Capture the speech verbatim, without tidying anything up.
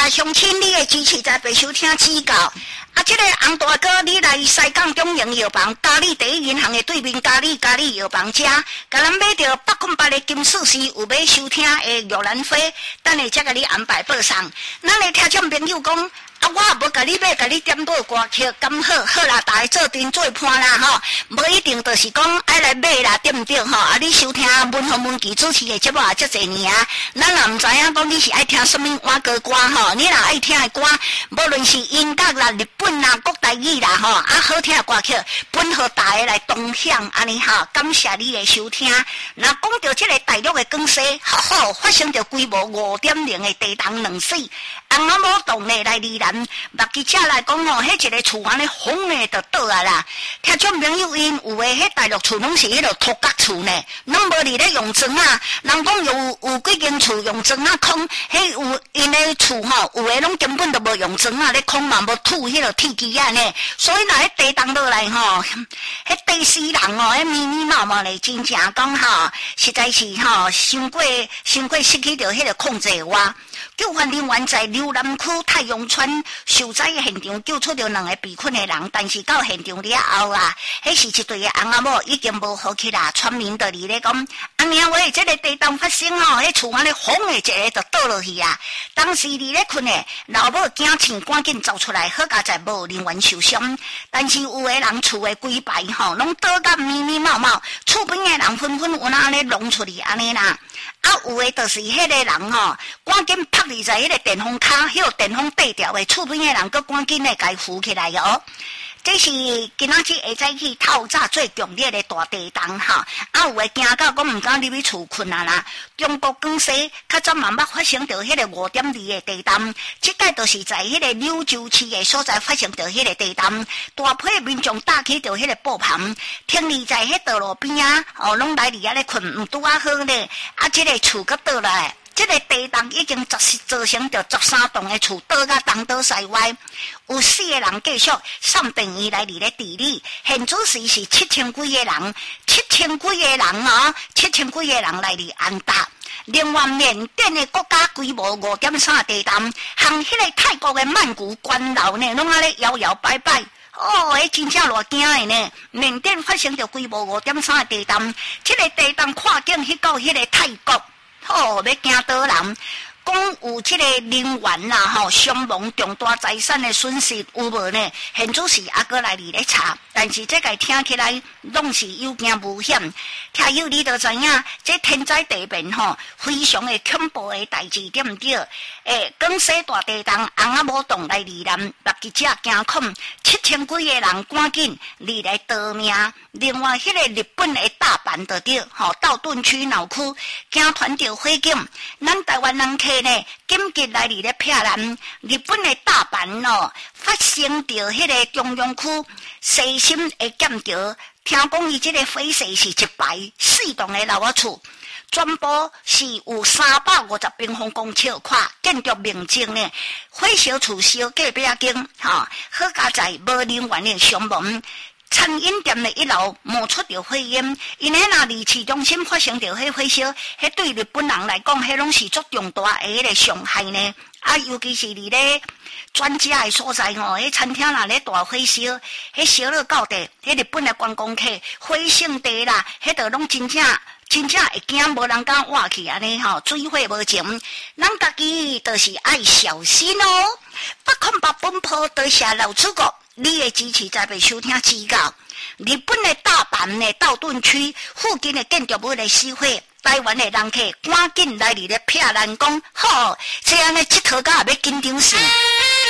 啊，乡亲，你的支持在被收听指教。啊，这个洪大哥，你来西港中营药房，嘉里第一银行的对面，嘉里嘉里药房家，甲咱买着八块八的金属丝，有要收听的玉兰花，等下才甲你安排报上。咱的听众朋友讲，啊，我也无甲你买，甲你点到歌曲，咁好，好啦，大家做阵做伴啦吼，无一定就是讲爱来买啦，对毋对吼？啊，你收听文和文琪主持的节目也遮侪年啊，咱也毋知影讲你是爱听什么歌歌歌吼，你若爱听的歌，无论是音乐啦、日本啦、国台语啦吼，啊好听的歌曲，本和大家来同享安尼吼，感谢你的收听。若讲到这个大陆的更新，好好发生着规模五点零的地动两死，红阿某洞呢来离南，目击者来讲吼，迄一个厝安尼风呢就倒啊啦。听众朋友因有诶，迄大陆厝拢是迄落土角厝呢，拢无伫咧用砖啊。人讲有有几间厝用砖啊空，迄有因诶厝吼，有诶拢根本都无用砖啊咧空嘛，无土迄落铁基啊呢。所以若迄地动落来吼，迄地死人哦，迄密密麻麻咧，真正讲吼，实在是吼，伤过伤过失去着迄个控制我。救援人员在柳南区太阳村受灾现场救出了两个被困的人，但是到现场了后啊，迄是一对的翁仔某已经无好起啦。村民就伫咧讲，阿娘喂，这个地动发生哦，迄厝安尼风的一个就倒落去啊。当时伫咧困的老母惊醒，赶紧走出来，好佳在无人员受伤，但是有的人厝的规排吼，拢倒甲密密麻麻，厝边的人纷纷有安尼弄出去安尼啦。啊，有的就是迄个人吼，赶紧拍伫在迄个电风卡，迄个电风对调的，厝边的人佫赶紧的甲伊扶起来哦。这是今仔日下早起透早最强烈的大地动哈，啊有诶惊到讲毋敢入去厝困啊啦。中国广西较早嘛捌发生着迄个五点二的地动，即届就是在迄个柳州市的所在发生着迄个地动，大批的民众搭起着迄个布棚，听你在迄道路边啊，哦拢来伫遐咧困，毋拄啊好咧，啊即、这个厝佫倒来。这个地动已经造造成着十三栋的厝倒甲东倒西歪，有四个人继续上病院来伫咧治理。现主时是七千几个人，七千几个人哦，七千几个人来伫安达。另外，缅甸的国家规模五点三地动，和迄个泰国的曼谷关楼呢，拢安尼摇摇摆摆。哦，迄真正偌惊的呢！缅甸发生着规模五点三地动，这个地动跨境去到迄个泰国。哦，要惊倒人，讲有这个人员啦，吼，伤亡重大财产的损失有无呢？现主是阿哥来伫咧查，但是这个听起来拢是有惊无险。听友你都知影，这天灾地变吼，非常的恐怖的代志，对毋对？诶，广西大地动，翁仔某洞来离南，目击者惊恐，七千几个人赶紧离来逃命。另外，迄个日本的大阪就对，吼，道顿区闹区惊传着火警，咱台湾人客呢紧急来伫咧避难。日本的大阪哦，发生着迄个中央区西心的剑桥，听讲伊即个火势是一排四栋的楼厝。全部是有三百五十平方公尺宽，建筑面积呢，火烧厝烧隔壁间，吼，好佳在无人员的伤亡。餐饮店的一楼冒出着火焰，因为若离市中心发生着迄火烧，迄对日本人来讲，迄拢是足重大的迄个伤害呢。啊，尤其是伫咧专家的所在吼，迄餐厅若咧大火烧，迄烧了到地，迄日本的观光客火性地啦，迄度拢真正。真正会惊，无人敢活去安尼吼，水火无情，咱家己就是爱小心哦。北控北本坡多谢老主国，你的支持才被收听指教。日本的大阪的道顿区附近的建筑物的死火，台湾的人客赶紧来伫咧撇难讲，吼，这样的佚佗甲也要紧张死。